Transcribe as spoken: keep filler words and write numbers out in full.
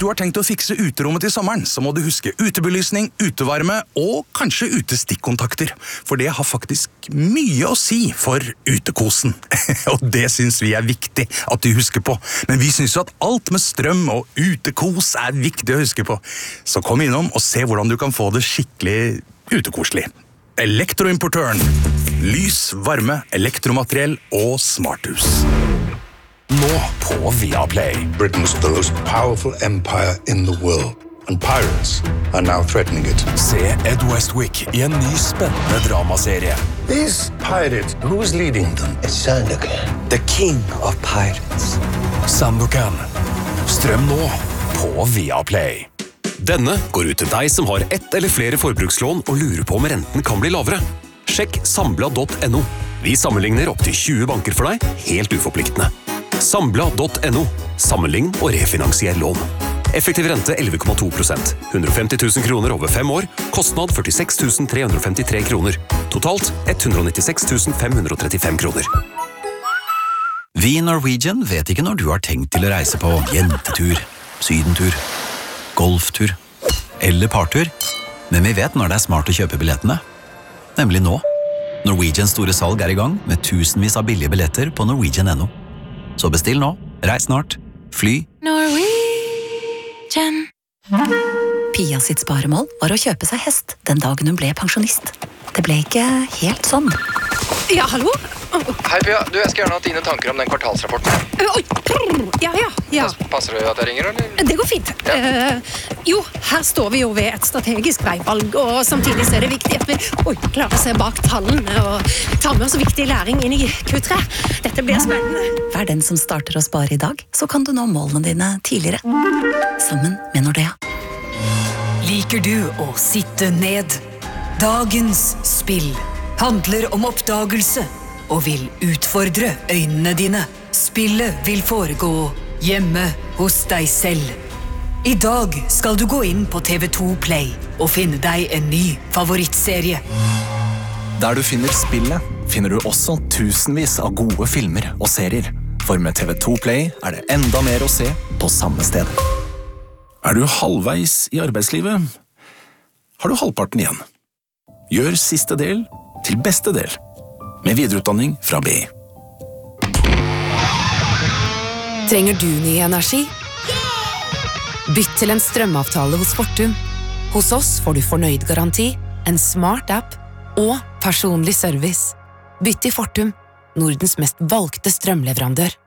du har tenkt å fikse uterommet til sommeren, så må du huske utebelysning, utevarme og kanskje utestikkontakter. For det har faktisk mye å si for utekosen. Og det synes vi er viktig at du husker på. Men vi synes jo at alt med strøm og utekos er viktig å huske på. Så kom innom og se hvordan du kan få det skikkelig utekoselig. Elektroimportøren. Lys, varme, elektromateriell og smarthus. Nå på Viaplay. Britain's the most powerful empire in the world, and pirates are now threatening it. Se Ed Westwick I en ny spennende dramaserie. These pirates, who's leading them? It's Sandokan, the king of pirates. Sandokan. Strøm nå på Viaplay. Denne går ut til deg som har ett eller flere forbrukslån og lurer på om renten kan bli lavere. Sjekk sambla punktum no. Vi sammenligner opp til tjue banker for deg, helt uforpliktende. sambla punktum no. Sammenlign og refinansier lån. Effektiv rente elleve komma to prosent. hundre og femti tusen kroner over fem år. Kostnad førtiseks tusen tre hundre og femtitre kroner. Totalt ett hundre og nittiseks tusen fem hundre og trettifem kroner. Vi I Norwegian vet ikke når du har tenkt til å reise på jentetur, sydentur, golftur eller partur, men vi vet når det er smart å kjøpe billettene. Nemlig nå. Norwegians store salg er I gang med tusenvis av billige billetter på norwegian punktum no. Så bestill nå, reis snart, fly. Norwegian. Pia sitt sparemål var å kjøpe seg hest den dagen hun ble pensjonist. Det ble ikke helt sånn. Ja, hallo? Hei Pia, du, jeg skal gjerne ha dine tanker om den kvartalsrapporten. Oi, ja, ja, ja. Passer det at jeg ringer, eller? Det går fint. Ja. Uh, jo, her står vi jo ved et strategisk veivalg, og samtidig så er det viktig at vi oi, klarer å se bak tallene og ta med oss viktig læring inn I Q tre. Dette blir spennende. Vær den som starter å spare I dag, så kan du nå målene dine tidligere. Sammen med Nordea. Liker du å sitte ned? Dagens spill handler om oppdagelse og vil utfordre øynene dine. Spillet vil foregå hjemme hos deg selv. I dag skal du gå inn på T V to Play og finne deg en ny favorittserie. Der du finner spillet, finner du også tusenvis av gode filmer og serier. For med T V to Play er det enda mer å se på samme sted. Er du halvveis I arbeidslivet? Har du halvparten igjen? Gjør siste del til beste del, med videreutdanning fra B I. Trenger du ny energi? Bytt til en strømavtale hos Fortum. Hos oss får du fornøyd garanti, en smart app og personlig service. Bytt til Fortum, Nordens mest valgte strømleverandør.